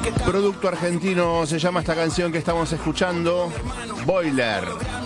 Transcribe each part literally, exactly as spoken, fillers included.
Producto argentino se llama esta canción que estamos escuchando, Boiler.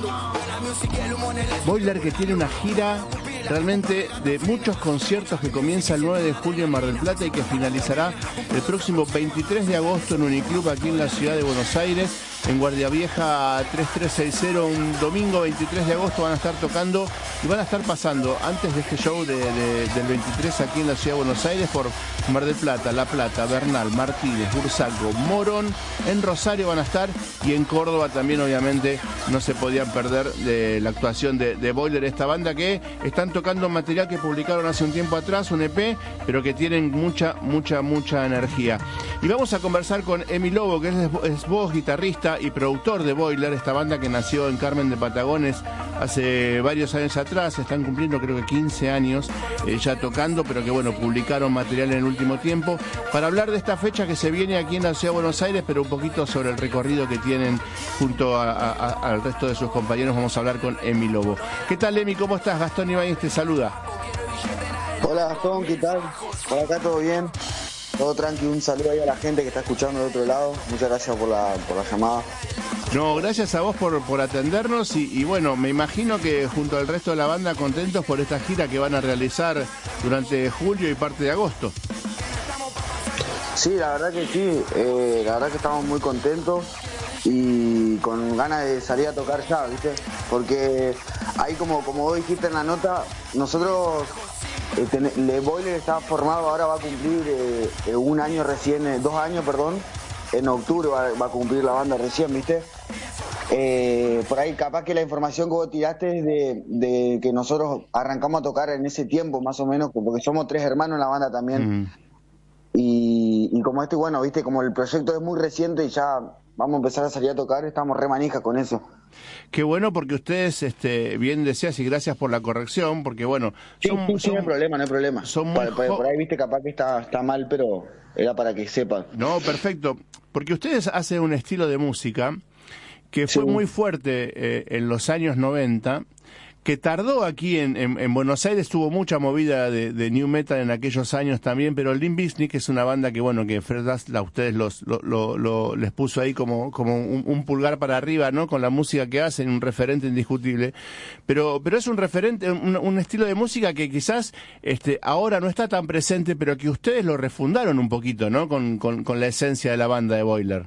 Boiler, que tiene una gira realmente de muchos conciertos, que comienza el nueve de julio en Mar del Plata y que finalizará el próximo veintitrés de agosto en Uniclub aquí en la ciudad de Buenos Aires, en Guardia Vieja tres tres seis cero. Un domingo veintitrés de agosto van a estar tocando y van a estar pasando antes de este show de, de, del veintitrés aquí en la ciudad de Buenos Aires por Mar del Plata, La Plata, Bernal, Martínez, Bursaco, Morón. En Rosario van a estar, y en Córdoba también, obviamente no se podían perder de la actuación de, de Boiler, esta banda que están tocando material que publicaron hace un tiempo atrás, un E P, pero que tienen mucha, mucha, mucha energía. Y vamos a conversar con Emi Lobo, que es, es voz, guitarrista y productor de Boiler, esta banda que nació en Carmen de Patagones hace varios años atrás. Están cumpliendo creo que quince años eh, ya tocando, pero que bueno, publicaron material en el último tiempo, para hablar de esta fecha que se viene aquí en la ciudad de Buenos Aires, pero un poquito sobre el recorrido que tienen junto a, a, a, al resto de sus compañeros. Vamos a hablar con Emi Lobo. ¿Qué tal, Emi? ¿Cómo estás? Gastón Ibáñez te saluda. Hola Gastón, ¿qué tal? Por acá todo bien, todo tranqui. Un saludo ahí a la gente que está escuchando del otro lado. Muchas gracias por la, por la llamada. No, gracias a vos por, por atendernos y, y bueno, me imagino que junto al resto de la banda contentos por esta gira que van a realizar durante julio y parte de agosto. Sí, la verdad que sí, eh, la verdad que estamos muy contentos y con ganas de salir a tocar ya, ¿viste? Porque ahí, como, como vos dijiste en la nota, nosotros, eh, ten, Le Boiler está formado, ahora va a cumplir eh, eh, un año recién, eh, dos años, perdón, en octubre va, va a cumplir la banda recién, ¿viste? Eh, por ahí capaz que la información que vos tiraste es de, de que nosotros arrancamos a tocar en ese tiempo, más o menos, porque somos tres hermanos en la banda también. Mm. Y, y como este, bueno, viste, como el proyecto es muy reciente y ya vamos a empezar a salir a tocar, estamos re manijas con eso. Qué bueno, porque ustedes, este, bien decías, y gracias por la corrección, porque bueno... Sí, son, sí, sí, son, no hay problema, no hay problema. Son por, por, por ahí, viste, capaz que está, está mal, pero era para que sepan. No, perfecto, porque ustedes hacen un estilo de música que fue sí. muy fuerte eh, en los años noventa, que tardó aquí en, en, en Buenos Aires. Tuvo mucha movida de, de new metal en aquellos años también, pero Limp Bizkit es una banda que bueno, que Fred Dust a ustedes los, lo, lo, lo, les puso ahí como, como un, un pulgar para arriba, ¿no? Con la música que hacen, un referente indiscutible, pero, pero es un referente, un, un estilo de música que quizás este, ahora no está tan presente, pero que ustedes lo refundaron un poquito, ¿no? Con, con, con la esencia de la banda de Boiler.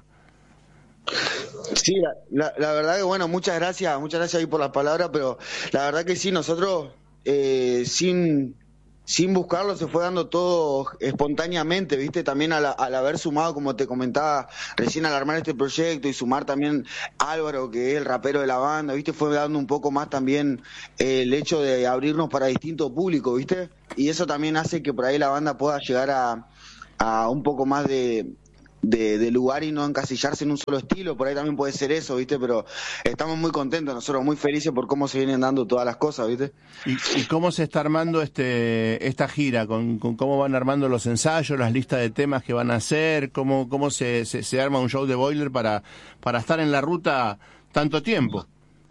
Sí, la, la, la verdad que bueno, muchas gracias, muchas gracias ahí por las palabras, pero la verdad que sí, nosotros eh, sin sin buscarlo se fue dando todo espontáneamente, viste, también al, al haber sumado, como te comentaba recién, al armar este proyecto y sumar también a Álvaro, que es el rapero de la banda, viste, fue dando un poco más también eh, el hecho de abrirnos para distintos públicos, viste, y eso también hace que por ahí la banda pueda llegar a, a un poco más de De, de lugar y no encasillarse en un solo estilo. Por ahí también puede ser eso, ¿viste? Pero estamos muy contentos, nosotros muy felices por cómo se vienen dando todas las cosas, ¿viste? ¿Y, y cómo se está armando este esta gira? ¿Con, con cómo van armando los ensayos, las listas de temas que van a hacer? ¿Cómo, cómo se, se, se arma un show de Boiler para, para estar en la ruta tanto tiempo?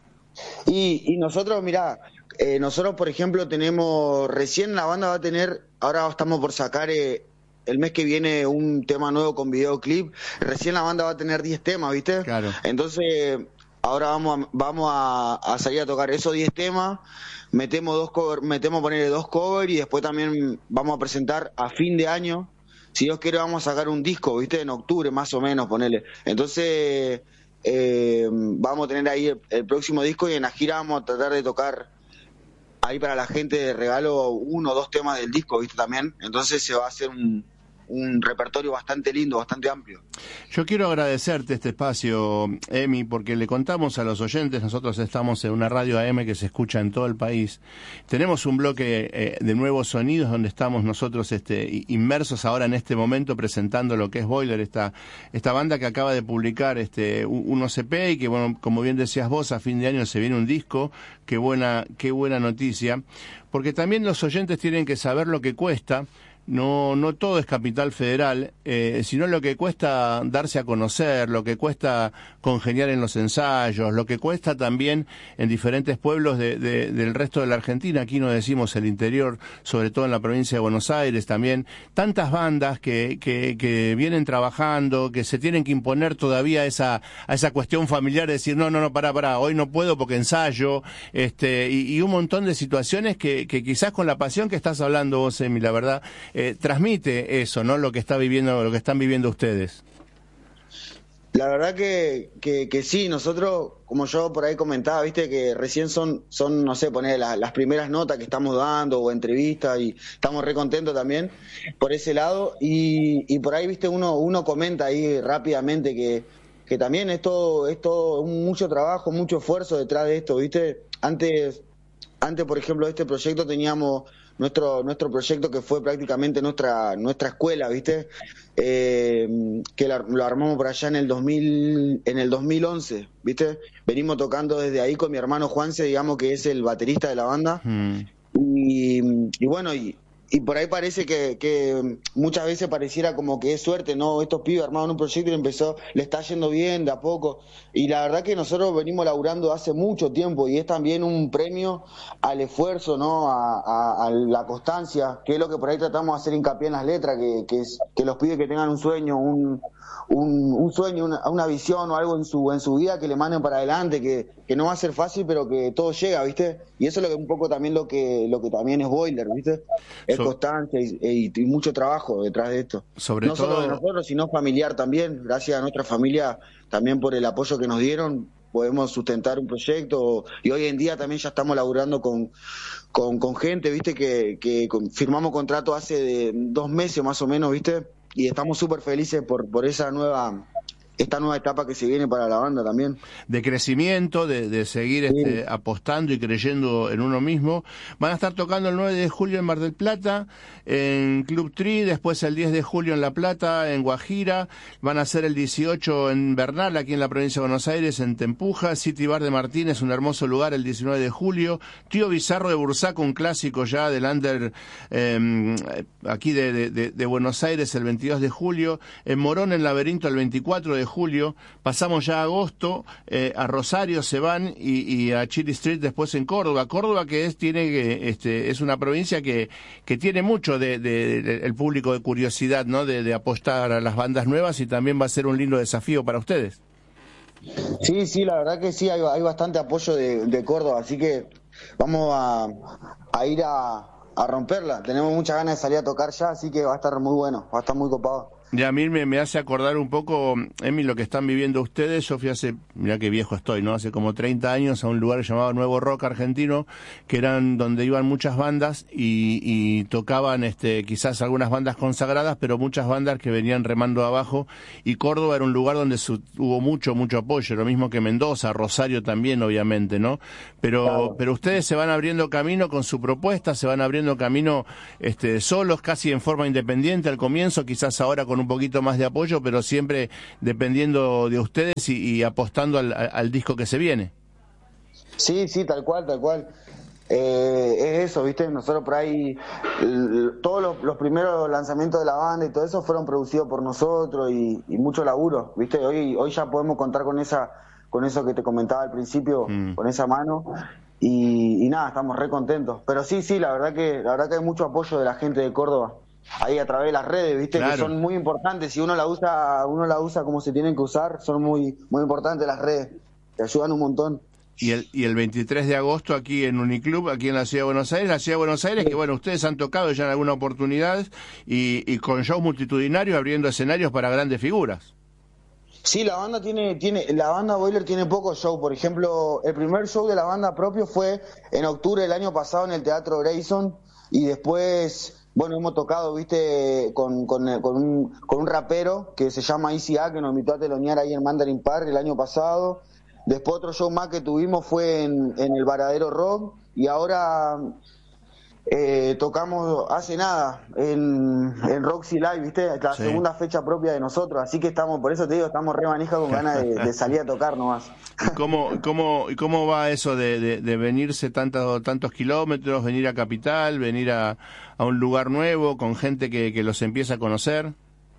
Y, y nosotros, mirá, eh, nosotros por ejemplo tenemos, recién la banda va a tener, ahora estamos por sacar... Eh, el mes que viene un tema nuevo con videoclip, recién la banda va a tener diez temas, ¿viste? Claro. Entonces, ahora vamos a, vamos a, a salir a tocar esos diez temas, metemos dos cover, metemos ponerle dos covers y después también vamos a presentar a fin de año, si Dios quiere vamos a sacar un disco, ¿viste? En octubre más o menos, ponele. Entonces, eh, vamos a tener ahí el, el próximo disco y en la gira vamos a tratar de tocar ahí para la gente de regalo uno o dos temas del disco, ¿viste? También. Entonces se va a hacer un... un repertorio bastante lindo, bastante amplio. Yo quiero agradecerte este espacio, Emi, porque le contamos a los oyentes, nosotros estamos en una radio A M que se escucha en todo el país. Tenemos un bloque eh, de nuevos sonidos donde estamos nosotros este, inmersos ahora en este momento presentando lo que es Boiler, esta, esta banda que acaba de publicar este, unos E P y que, bueno, como bien decías vos, a fin de año se viene un disco. Qué buena, qué buena noticia, porque también los oyentes tienen que saber lo que cuesta no no todo es Capital Federal, eh, sino lo que cuesta darse a conocer, lo que cuesta congeniar en los ensayos, lo que cuesta también en diferentes pueblos de, de, del resto de la Argentina, aquí no decimos el interior, sobre todo en la provincia de Buenos Aires también, tantas bandas que, que, que vienen trabajando, que se tienen que imponer todavía a esa, a esa cuestión familiar de decir, no, no, no, pará, pará, hoy no puedo porque ensayo, este, y, y un montón de situaciones que, que quizás con la pasión que estás hablando vos, Emi, la verdad, eh, transmite eso, ¿no? Lo que está viviendo, lo que están viviendo ustedes. La verdad que, que, que sí, nosotros, como yo por ahí comentaba, viste que recién son, son no sé, poner la, las primeras notas que estamos dando o entrevistas y estamos re contentos también por ese lado y, y por ahí, viste, uno, uno comenta ahí rápidamente que, que también es todo, es todo mucho trabajo, mucho esfuerzo detrás de esto, viste. Antes, antes por ejemplo, de este proyecto teníamos nuestro nuestro proyecto que fue prácticamente nuestra nuestra escuela, ¿viste? Eh, que la, lo armamos por allá en el dos mil en el dos mil once, ¿viste? Venimos tocando desde ahí con mi hermano Juanse, digamos que es el baterista de la banda. Mm. Y, y bueno, y, y por ahí parece que, que muchas veces pareciera como que es suerte, ¿no? Estos pibes armaron un proyecto y empezó, le está yendo bien de a poco. Y la verdad que nosotros venimos laburando hace mucho tiempo y es también un premio al esfuerzo, ¿no? A, a, a la constancia, que es lo que por ahí tratamos de hacer hincapié en las letras, que, que, es, que los pibes que tengan un sueño, un, un, un sueño, una, una visión o algo en su en su vida, que le manden para adelante, que, que no va a ser fácil, pero que todo llega, ¿viste? Y eso es lo que un poco también lo que lo que también es Boiler, ¿viste? Es so, constancia y, y, y mucho trabajo detrás de esto. Sobre no todo... solo de nosotros, sino familiar también, gracias a nuestra familia también por el apoyo que nos dieron, podemos sustentar un proyecto y hoy en día también ya estamos laburando con con, con gente, ¿viste? Que, que con, firmamos contrato hace de dos meses más o menos, ¿viste? Y estamos súper felices por, por esa nueva... esta nueva etapa que se viene para la banda también. De crecimiento, de, de seguir sí. este, apostando y creyendo en uno mismo. Van a estar tocando el nueve de julio en Mar del Plata, en Club Tri, después el diez de julio en La Plata, en Guajira, van a hacer el dieciocho en Bernal, aquí en la provincia de Buenos Aires, en Tempuja, City Bar de Martínez, un hermoso lugar, el diecinueve de julio, Tío Bizarro de Bursaco, un clásico ya del under eh, aquí de, de, de, de Buenos Aires, el veintidós de julio, en Morón, en Laberinto, el veinticuatro de julio, pasamos ya a agosto, eh, a Rosario se van y, y a Chili Street después en Córdoba. Córdoba que es tiene este es una provincia que que tiene mucho de, de, de el público de curiosidad, ¿no? De, de apostar a las bandas nuevas y también va a ser un lindo desafío para ustedes. Sí, sí, la verdad que sí, hay, hay bastante apoyo de, de Córdoba, así que vamos a, a ir a, a romperla. Tenemos muchas ganas de salir a tocar ya, así que va a estar muy bueno, va a estar muy copado. Ya a mí me, me hace acordar un poco, Emi, lo que están viviendo ustedes. Yo fui hace, mirá qué viejo estoy, ¿no? Hace como treinta años a un lugar llamado Nuevo Rock Argentino, que eran donde iban muchas bandas y, y tocaban este quizás algunas bandas consagradas, pero muchas bandas que venían remando abajo. Y Córdoba era un lugar donde su, hubo mucho, mucho apoyo, lo mismo que Mendoza, Rosario también, obviamente, ¿no? Pero, claro. pero ustedes se van abriendo camino con su propuesta, se van abriendo camino este solos, casi en forma independiente al comienzo, quizás ahora con un un poquito más de apoyo, pero siempre dependiendo de ustedes y, y apostando al, al disco que se viene. Sí, sí, tal cual, tal cual. Eh, es eso, ¿viste? Nosotros por ahí, el, todos los, los primeros lanzamientos de la banda y todo eso fueron producidos por nosotros y, y mucho laburo, ¿viste? Hoy, hoy ya podemos contar con esa, con eso que te comentaba al principio, mm. con esa mano. Y, y nada, estamos re contentos. Pero sí, sí, la verdad que, la verdad que hay mucho apoyo de la gente de Córdoba. Ahí a través de las redes, viste, claro. que son muy importantes. Si uno la usa, uno la usa como se tienen que usar, son muy, muy importantes las redes. Te ayudan un montón. Y el, y el veintitrés de agosto aquí en Uniclub, aquí en la Ciudad de Buenos Aires, la Ciudad de Buenos Aires, sí. que bueno, ustedes han tocado ya en alguna oportunidad y, y con shows multitudinarios abriendo escenarios para grandes figuras. Sí, la banda tiene, tiene, la banda Boiler tiene pocos shows. Por ejemplo, el primer show de la banda propio fue en octubre del año pasado en el Teatro Grayson y después... Bueno, hemos tocado, viste, con, con, con, un, con un rapero que se llama Easy A, que nos invitó a telonear ahí en Mandarin Park el año pasado. Después otro show más que tuvimos fue en, en el Varadero Rock. Y ahora Eh, tocamos hace nada en, en Roxy Live, ¿viste? La Sí. segunda fecha propia de nosotros, así que estamos, por eso te digo, estamos re manija con ganas de, de salir a tocar nomás. ¿Y cómo, cómo, y cómo va eso de, de, de venirse tanto, tantos kilómetros, venir a Capital, venir a, a un lugar nuevo, con gente que, que los empieza a conocer?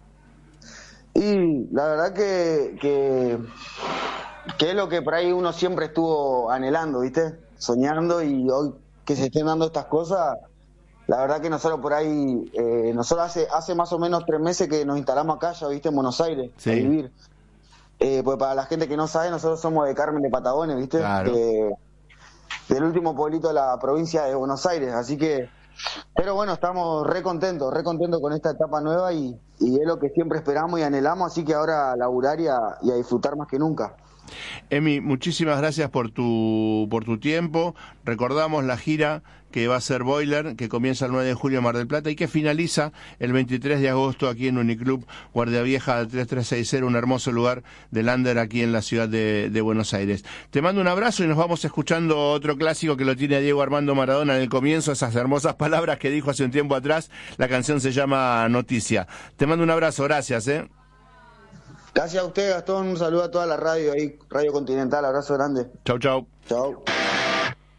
Y la verdad que, que, que es lo que por ahí uno siempre estuvo anhelando, ¿viste? Soñando, y hoy que se estén dando estas cosas, la verdad que nosotros por ahí, eh, nosotros hace hace más o menos tres meses que nos instalamos acá, ya viste, en Buenos Aires, Sí. a vivir. Eh, pues para la gente que no sabe, nosotros somos de Carmen de Patagones, viste, Claro. Eh, del último pueblito de la provincia de Buenos Aires, así que, pero bueno, estamos re contentos, re contentos con esta etapa nueva, y, y es lo que siempre esperamos y anhelamos, así que ahora a laburar y a, y a disfrutar más que nunca. Emi, muchísimas gracias por tu por tu tiempo. Recordamos la gira que va a ser Boiler, que comienza el nueve de julio en Mar del Plata y que finaliza el veintitrés de agosto aquí en Uniclub Guardia Vieja tres tres seis cero, un hermoso lugar del under aquí en la ciudad de, de Buenos Aires. Te mando un abrazo y nos vamos escuchando otro clásico que lo tiene a Diego Armando Maradona en el comienzo, esas hermosas palabras que dijo hace un tiempo atrás. La canción se llama Noticia. Te mando un abrazo, gracias, ¿eh? Gracias a usted, Gastón, un saludo a toda la radio ahí, Radio Continental, abrazo grande. Chau, chau. Chao.